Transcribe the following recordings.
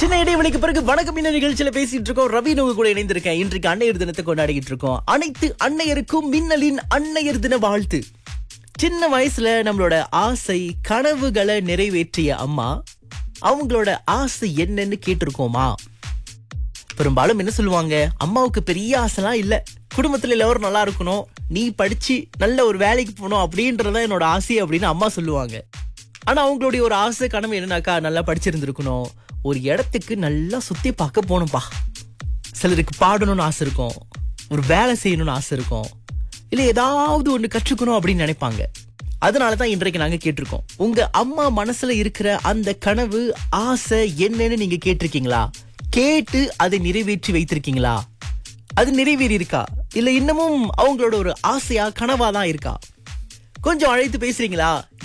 சின்ன இடைவெளிக்கு பிறகு வணக்கம் இந்த நிகழ்ச்சியில பேசிட்டு இருக்கோம். ரவி நோவு கூட இணைந்திருக்கேன். இன்றைக்கு அன்னையர் தினத்தை கொண்டாடிக்கிட்டு இருக்கோம். அனைத்து அன்னையருக்கும் மின்னலின் அன்னையர் தின வாழ்த்து. சின்ன வயசுல நம்மளோட ஆசை கனவுகளை நிறைவேற்றிய அம்மா அவங்களோட ஆசை என்னன்னு கேட்டிருக்கோமா? பெரும்பாலும் என்ன சொல்லுவாங்க, அம்மாவுக்கு பெரிய ஆசைலாம் இல்ல, குடும்பத்துல எல்லாரும் நல்லா இருக்கணும், நீ படிச்சு நல்ல ஒரு வேலைக்கு போகணும் அப்படின்றதான் என்னோட ஆசை அப்படின்னு அம்மா சொல்லுவாங்க. ஆனா அவங்களுடைய ஒரு ஆசை கனவு என்னன்னாக்கா, நல்லா படிச்சிருந்திருக்கணும், ஒரு இடத்துக்கு நல்லா சுத்தி பார்க்க போகணும்பா. சிலருக்கு பாடணும்னு ஆசை இருக்கும், ஒரு வேலை செய்யணும்னு ஆசை இருக்கும், இல்ல ஏதாவது ஒண்ணு கற்றுக்கணும் அப்படின்னு நினைப்பாங்க. அதனாலதான் இன்றைக்கு நாங்க கேட்டிருக்கோம், உங்க அம்மா மனசுல இருக்கிற அந்த கனவு ஆசை என்னன்னு நீங்க கேட்டிருக்கீங்களா? கேட்டு அதை நிறைவேற்றி வைத்திருக்கீங்களா? அது நிறைவேறி இருக்கா, இல்ல இன்னமும் அவங்களோட ஒரு ஆசையா கனவாதான் இருக்கா? கொஞ்சம் அழைத்து பேசுறீங்களா?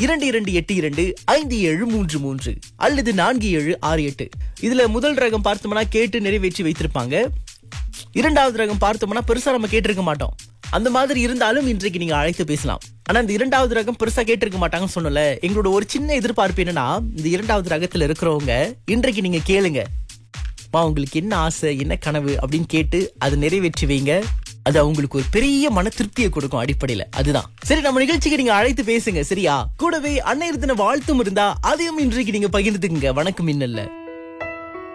22825733 அல்லது 4768. இதுல முதல் ரகம் பார்த்தோம்னா கேட்டு நிறைவேற்றி வைத்திருப்பாங்க. இரண்டாவது ரகம் பார்த்தோம்னா பெருசா நம்ம கேட்டிருக்க மாட்டோம். அந்த மாதிரி இருந்தாலும் இன்றைக்கு நீங்க அழைத்து பேசலாம். ஆனா இந்த இரண்டாவது ரகம் பெருசா கேட்டிருக்க மாட்டாங்கன்னு சொன்னல. எங்களோட ஒரு சின்ன எதிர்பார்ப்பு என்னன்னா, இந்த இரண்டாவது ரகத்துல இருக்கிறவங்க இன்றைக்கு நீங்க கேளுங்க, உங்களுக்கு என்ன ஆசை என்ன கனவு அப்படின்னு கேட்டு அதை நிறைவேற்றி வைங்க. அது அவங்களுக்கு ஒரு பெரிய மன திருப்தியை கொடுக்கும். அடிப்படையில அதுதான் சரி. நம்ம நிகழ்ச்சிக்கு நீங்க அழைத்து பேசுங்க சரியா? கூடவே அன்னையர் தின வாழ்த்தும் இருந்தா அதையும் இன்றைக்கு நீங்க பகிர்ந்துக்குங்க. வணக்கம் இன்னல்ல.